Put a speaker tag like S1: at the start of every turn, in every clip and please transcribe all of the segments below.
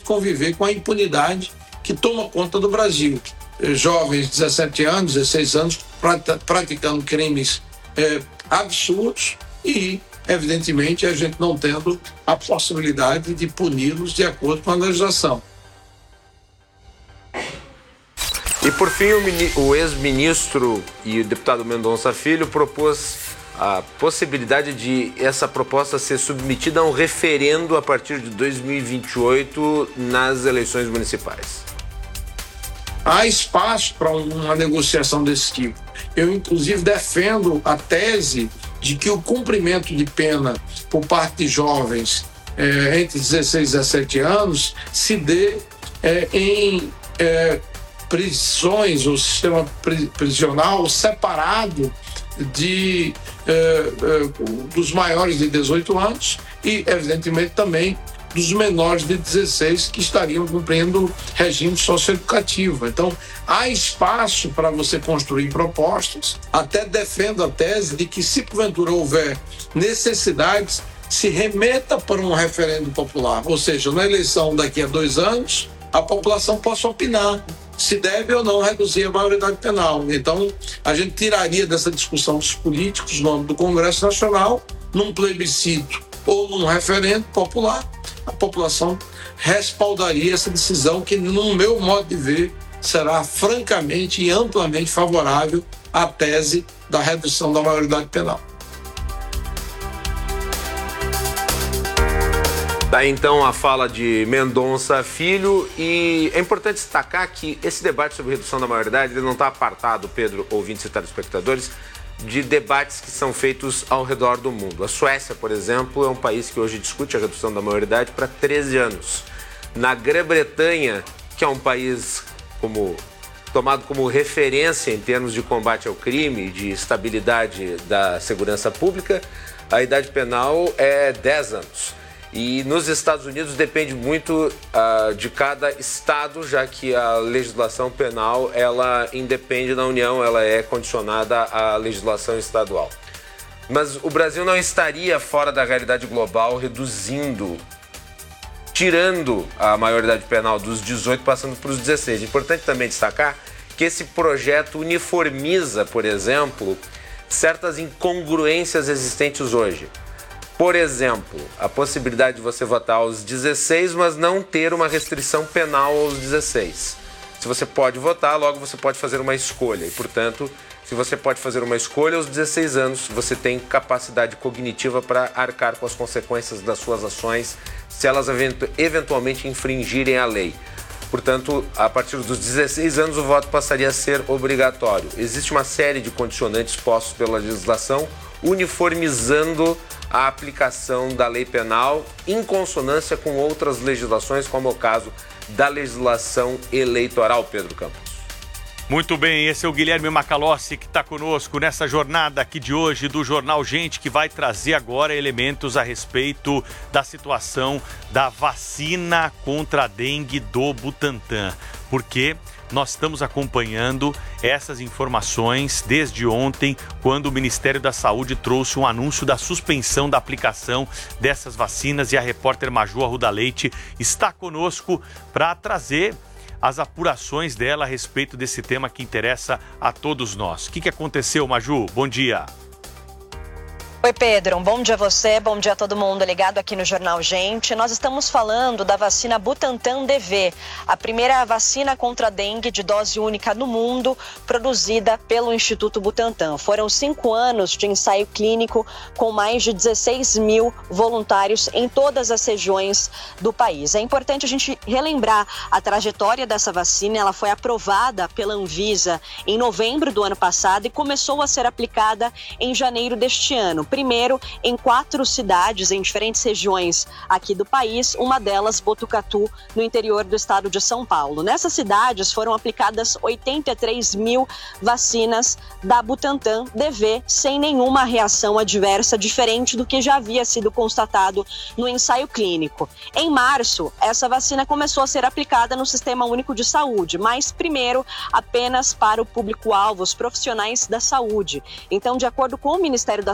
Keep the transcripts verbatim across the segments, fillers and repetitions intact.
S1: conviver com a impunidade que toma conta do Brasil. Jovens de dezessete anos, dezesseis anos, praticando crimes é, absurdos e, evidentemente, a gente não tendo a possibilidade de puni-los de acordo com a legislação.
S2: E, por fim, o, o ex-ministro e o deputado Mendonça Filho propôs a possibilidade de essa proposta ser submetida a um referendo a partir de dois mil e vinte e oito nas eleições municipais.
S1: Há espaço para uma negociação desse tipo. Eu, inclusive, defendo a tese de que o cumprimento de pena por parte de jovens é, entre dezesseis e dezessete anos se dê é, em é, prisões ou sistema prisional separado de, é, é, dos maiores de dezoito anos e, evidentemente, também dos menores de dezesseis que estariam cumprindo regime socioeducativo. Então, há espaço para você construir propostas. Até defendo a tese de que, se porventura houver necessidades, se remeta para um referendo popular. Ou seja, na eleição daqui a dois anos, a população possa opinar se deve ou não reduzir a maioridade penal. Então, a gente tiraria dessa discussão dos políticos no âmbito do Congresso Nacional, num plebiscito ou num referendo popular, a população respaldaria essa decisão que, no meu modo de ver, será francamente e amplamente favorável à tese da redução da maioridade penal.
S2: Daí então a fala de Mendonça Filho, e é importante destacar que esse debate sobre redução da maioridade ele não está apartado, Pedro, ouvintes e telespectadores, de debates que são feitos ao redor do mundo. A Suécia, por exemplo, é um país que hoje discute a redução da maioridade para treze anos. Na Grã-Bretanha, que é um país como, tomado como referência em termos de combate ao crime, de estabilidade da segurança pública, a idade penal é dez anos. E nos Estados Unidos depende muito uh, de cada estado, já que a legislação penal ela independe da União, ela é condicionada à legislação estadual. Mas o Brasil não estaria fora da realidade global, reduzindo, tirando a maioridade penal dos dezoito, passando para os dezesseis. Importante também destacar que esse projeto uniformiza, por exemplo, certas incongruências existentes hoje. Por exemplo, a possibilidade de você votar aos dezesseis, mas não ter uma restrição penal aos dezesseis. Se você pode votar, logo você pode fazer uma escolha. E, portanto, se você pode fazer uma escolha aos dezesseis anos, você tem capacidade cognitiva para arcar com as consequências das suas ações, se elas eventualmente infringirem a lei. Portanto, a partir dos dezesseis anos, o voto passaria a ser obrigatório. Existe uma série de condicionantes postos pela legislação, uniformizando a aplicação da lei penal em consonância com outras legislações, como é o caso da legislação eleitoral, Pedro Campos.
S3: Muito bem, esse é o Guilherme Macalossi que está conosco nessa jornada aqui de hoje do Jornal Gente, que vai trazer agora elementos a respeito da situação da vacina contra a dengue do Butantan, porque nós estamos acompanhando essas informações desde ontem, quando o Ministério da Saúde trouxe um anúncio da suspensão da aplicação dessas vacinas, e a repórter Maju Arruda Leite está conosco para trazer as apurações dela a respeito desse tema que interessa a todos nós. O que, que aconteceu, Maju? Bom dia.
S4: Oi, Pedro, um bom dia a você, bom dia a todo mundo ligado aqui no Jornal Gente. Nós estamos falando da vacina Butantan D V, a primeira vacina contra a dengue de dose única no mundo, produzida pelo Instituto Butantan. Foram cinco anos de ensaio clínico com mais de dezesseis mil voluntários em todas as regiões do país. É importante a gente relembrar a trajetória dessa vacina. Ela foi aprovada pela Anvisa em novembro do ano passado e começou a ser aplicada em janeiro deste ano. Primeiro, em quatro cidades, em diferentes regiões aqui do país, uma delas, Botucatu, no interior do estado de São Paulo. Nessas cidades foram aplicadas oitenta e três mil vacinas da Butantan D V, sem nenhuma reação adversa, diferente do que já havia sido constatado no ensaio clínico. Em março, essa vacina começou a ser aplicada no Sistema Único de Saúde, mas primeiro apenas para o público-alvo, os profissionais da saúde. Então, de acordo com o Ministério da Saúde,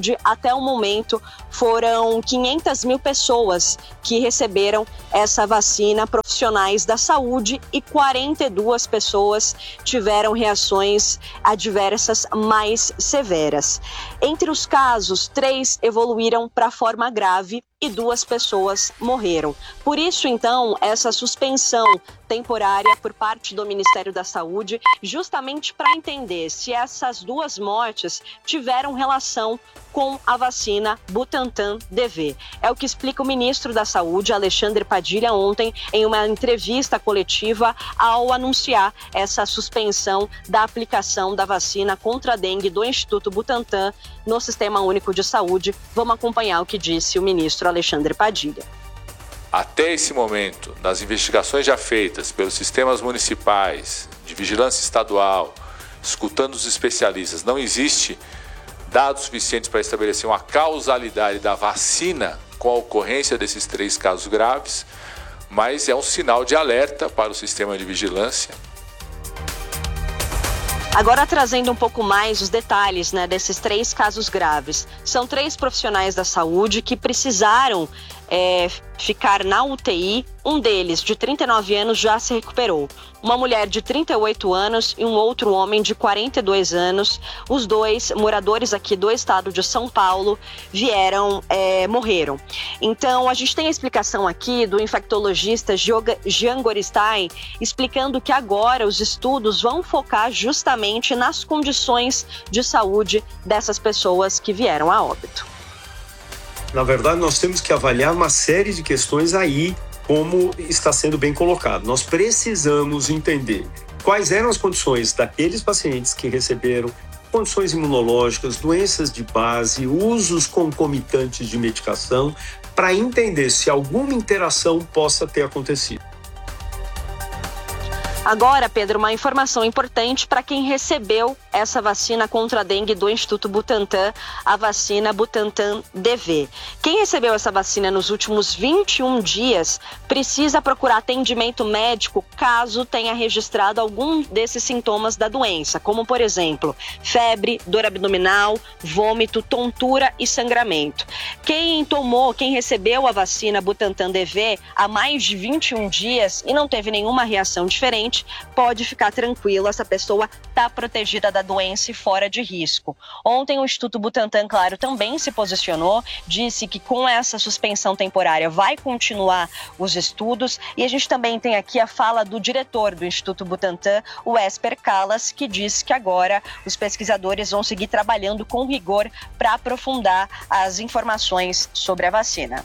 S4: Saúde, até o momento foram quinhentas mil pessoas que receberam essa vacina, profissionais da saúde, e quarenta e duas pessoas tiveram reações adversas mais severas. Entre os casos, três evoluíram para forma grave e duas pessoas morreram. Por isso, então, essa suspensão temporária por parte do Ministério da Saúde, justamente para entender se essas duas mortes tiveram relação com a vacina Butantan D V. É o que explica o ministro da Saúde, Alexandre Padilha, ontem em uma entrevista coletiva ao anunciar essa suspensão da aplicação da vacina contra a dengue do Instituto Butantan no Sistema Único de Saúde. Vamos acompanhar o que disse o ministro Alexandre Padilha.
S5: Até esse momento, nas investigações já feitas pelos sistemas municipais, de vigilância estadual, escutando os especialistas, não existe dados suficientes para estabelecer uma causalidade da vacina com a ocorrência desses três casos graves, mas é um sinal de alerta para o sistema de vigilância.
S4: Agora, trazendo um pouco mais os detalhes, né, desses três casos graves. São três profissionais da saúde que precisaram é, ficar na U T I. Um deles, de trinta e nove anos, já se recuperou. Uma mulher de trinta e oito anos e um outro homem de quarenta e dois anos. Os dois, moradores aqui do estado de São Paulo, vieram, é, morreram. Então, a gente tem a explicação aqui do infectologista Jean Goristain, explicando que agora os estudos vão focar justamente nas condições de saúde dessas pessoas que vieram a óbito.
S6: Na verdade, nós temos que avaliar uma série de questões aí, como está sendo bem colocado. Nós precisamos entender quais eram as condições daqueles pacientes que receberam condições imunológicas, doenças de base, usos concomitantes de medicação, para entender se alguma interação possa ter acontecido.
S4: Agora, Pedro, uma informação importante para quem recebeu essa vacina contra a dengue do Instituto Butantan, a vacina Butantan D V. Quem recebeu essa vacina nos últimos vinte e um dias precisa procurar atendimento médico caso tenha registrado algum desses sintomas da doença, como, por exemplo, febre, dor abdominal, vômito, tontura e sangramento. Quem tomou, quem recebeu a vacina Butantan D V há mais de vinte e um dias e não teve nenhuma reação diferente, pode ficar tranquilo, essa pessoa está protegida da doença e fora de risco. Ontem o Instituto Butantan, claro, também se posicionou, disse que com essa suspensão temporária vai continuar os estudos, e a gente também tem aqui a fala do diretor do Instituto Butantan, o Esper Callas, que diz que agora os pesquisadores vão seguir trabalhando com rigor para aprofundar as informações sobre a vacina.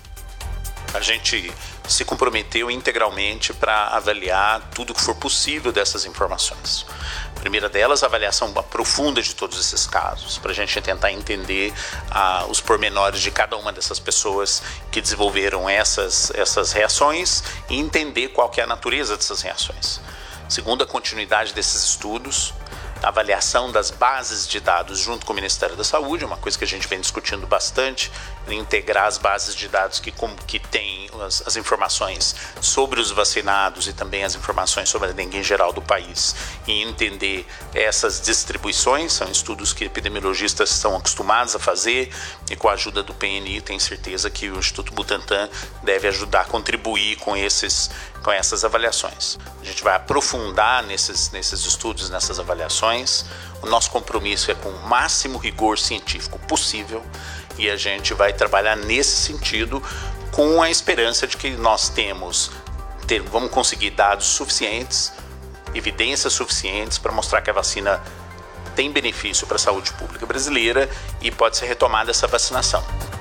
S7: A gente se comprometeu integralmente para avaliar tudo que for possível dessas informações. A primeira delas, a avaliação profunda de todos esses casos, para a gente tentar entender ah, os pormenores de cada uma dessas pessoas que desenvolveram essas, essas reações e entender qual que é a natureza dessas reações. Segundo, a continuidade desses estudos, a avaliação das bases de dados junto com o Ministério da Saúde, uma coisa que a gente vem discutindo bastante, integrar as bases de dados que, que têm as, as informações sobre os vacinados e também as informações sobre a dengue em geral do país, e entender essas distribuições. São estudos que epidemiologistas estão acostumados a fazer, e com a ajuda do P N I tenho certeza que o Instituto Butantan deve ajudar a contribuir com, esses, com essas avaliações. A gente vai aprofundar nesses, nesses estudos, nessas avaliações. O nosso compromisso é com o máximo rigor científico possível, e a gente vai trabalhar nesse sentido com a esperança de que nós temos, ter, vamos conseguir dados suficientes, evidências suficientes para mostrar que a vacina tem benefício para a saúde pública brasileira e pode ser retomada essa vacinação.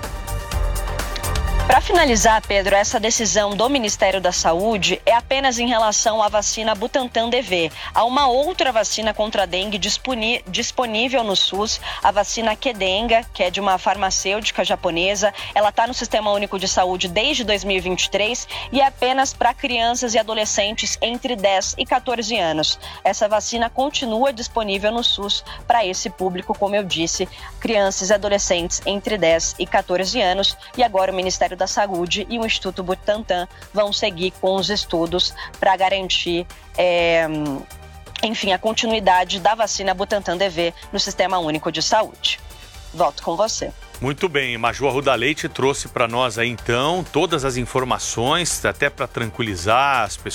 S4: Para finalizar, Pedro, essa decisão do Ministério da Saúde é apenas em relação à vacina Butantan D V. Há uma outra vacina contra a dengue disponível no SUS, a vacina Qdenga, que é de uma farmacêutica japonesa. Ela está no Sistema Único de Saúde desde dois mil e vinte e três e é apenas para crianças e adolescentes entre dez e quatorze anos. Essa vacina continua disponível no SUS para esse público, como eu disse, crianças e adolescentes entre dez e quatorze anos. E agora o Ministério da Saúde e o Instituto Butantan vão seguir com os estudos para garantir, é, enfim, a continuidade da vacina Butantan D V no Sistema Único de Saúde. Volto com você.
S3: Muito bem, Maju Arruda Leite trouxe para nós aí então todas as informações, até para tranquilizar as pessoas.